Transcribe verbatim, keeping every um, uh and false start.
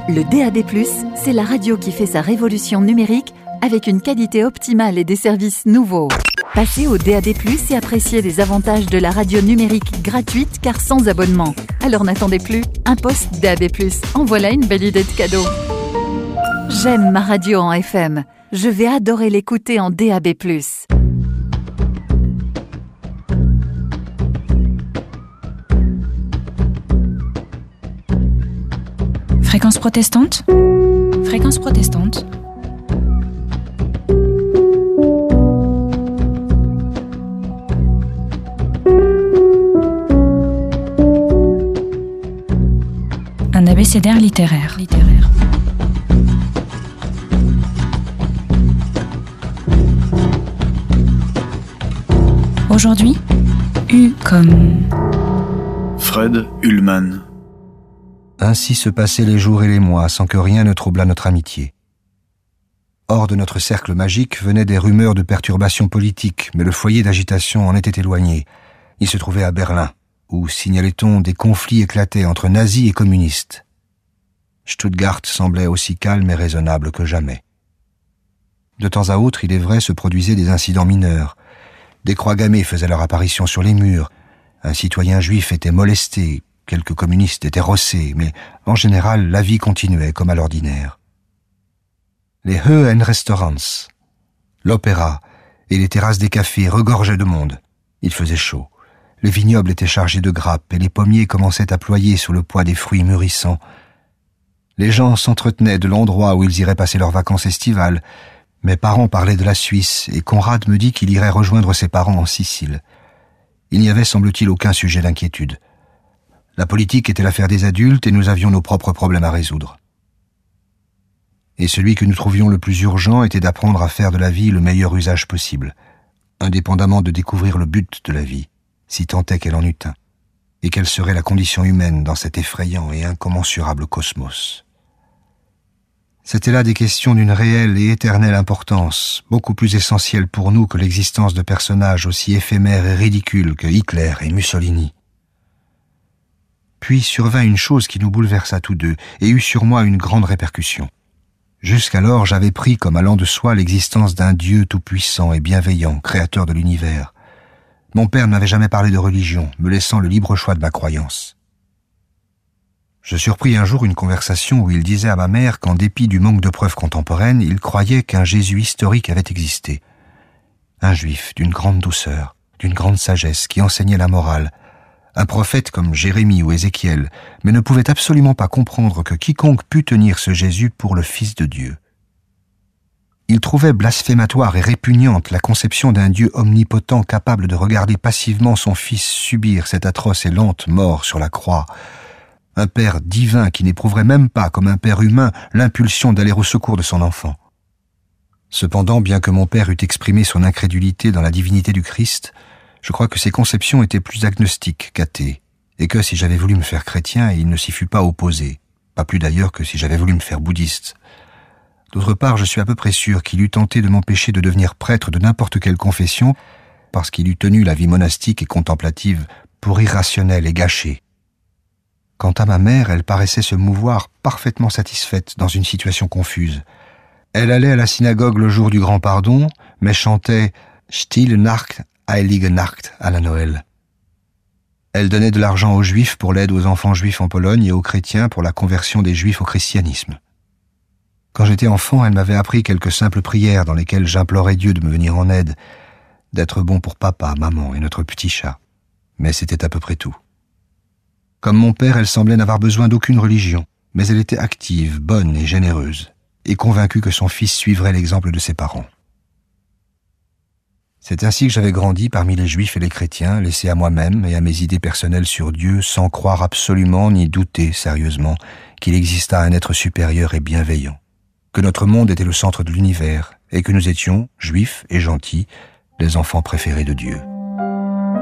Le D A B plus, c'est la radio qui fait sa révolution numérique avec une qualité optimale et des services nouveaux. Passez au D A B plus et appréciez les avantages de la radio numérique gratuite car sans abonnement. Alors n'attendez plus, un poste D A B plus, en voilà une belle idée de cadeau. J'aime ma radio en F M, je vais adorer l'écouter en D A B plus. Fréquence protestante. Fréquence protestante. Un abécédaire littéraire. littéraire. Aujourd'hui, U comme... Fred Ullmann. Ainsi se passaient les jours et les mois sans que rien ne troublât notre amitié. Hors de notre cercle magique venaient des rumeurs de perturbations politiques, mais le foyer d'agitation en était éloigné. Il se trouvait à Berlin, où, signalait-on, des conflits éclataient entre nazis et communistes. Stuttgart semblait aussi calme et raisonnable que jamais. De temps à autre, il est vrai, se produisaient des incidents mineurs. Des croix gammées faisaient leur apparition sur les murs. Un citoyen juif était molesté. Quelques communistes étaient rossés, mais en général, la vie continuait comme à l'ordinaire. Les Höhenrestaurants, l'opéra et les terrasses des cafés regorgeaient de monde. Il faisait chaud. Les vignobles étaient chargés de grappes et les pommiers commençaient à ployer sous le poids des fruits mûrissants. Les gens s'entretenaient de l'endroit où ils iraient passer leurs vacances estivales. Mes parents parlaient de la Suisse et Conrad me dit qu'il irait rejoindre ses parents en Sicile. Il n'y avait, semble-t-il, aucun sujet d'inquiétude. La politique était l'affaire des adultes et nous avions nos propres problèmes à résoudre. Et celui que nous trouvions le plus urgent était d'apprendre à faire de la vie le meilleur usage possible, indépendamment de découvrir le but de la vie, si tant est qu'elle en eût un, et quelle serait la condition humaine dans cet effrayant et incommensurable cosmos. C'étaient là des questions d'une réelle et éternelle importance, beaucoup plus essentielles pour nous que l'existence de personnages aussi éphémères et ridicules que Hitler et Mussolini. Puis survint une chose qui nous bouleversa tous deux et eut sur moi une grande répercussion. Jusqu'alors, j'avais pris comme allant de soi l'existence d'un Dieu tout-puissant et bienveillant, créateur de l'univers. Mon père ne m'avait jamais parlé de religion, me laissant le libre choix de ma croyance. Je surpris un jour une conversation où il disait à ma mère qu'en dépit du manque de preuves contemporaines, il croyait qu'un Jésus historique avait existé. Un juif d'une grande douceur, d'une grande sagesse, qui enseignait la morale, un prophète comme Jérémie ou Ézéchiel, mais ne pouvait absolument pas comprendre que quiconque pût tenir ce Jésus pour le Fils de Dieu. Il trouvait blasphématoire et répugnante la conception d'un Dieu omnipotent capable de regarder passivement son Fils subir cette atroce et lente mort sur la croix, un Père divin qui n'éprouverait même pas, comme un Père humain, l'impulsion d'aller au secours de son enfant. Cependant, bien que mon père eût exprimé son incrédulité dans la divinité du Christ, je crois que ses conceptions étaient plus agnostiques qu'athées, et que si j'avais voulu me faire chrétien, il ne s'y fût pas opposé, pas plus d'ailleurs que si j'avais voulu me faire bouddhiste. D'autre part, je suis à peu près sûr qu'il eût tenté de m'empêcher de devenir prêtre de n'importe quelle confession, parce qu'il eût tenu la vie monastique et contemplative pour irrationnelle et gâchée. Quant à ma mère, elle paraissait se mouvoir parfaitement satisfaite dans une situation confuse. Elle allait à la synagogue le jour du grand pardon, mais chantait « Stille Nacht, Heilige Nacht » à la Noël. Elle donnait de l'argent aux Juifs pour l'aide aux enfants juifs en Pologne et aux chrétiens pour la conversion des Juifs au christianisme. Quand j'étais enfant, elle m'avait appris quelques simples prières dans lesquelles j'implorais Dieu de me venir en aide, d'être bon pour papa, maman et notre petit chat. Mais c'était à peu près tout. Comme mon père, elle semblait n'avoir besoin d'aucune religion, mais elle était active, bonne et généreuse, et convaincue que son fils suivrait l'exemple de ses parents. C'est ainsi que j'avais grandi parmi les Juifs et les chrétiens, laissé à moi-même et à mes idées personnelles sur Dieu, sans croire absolument ni douter sérieusement qu'il existât un être supérieur et bienveillant, que notre monde était le centre de l'univers et que nous étions, Juifs et gentils, les enfants préférés de Dieu.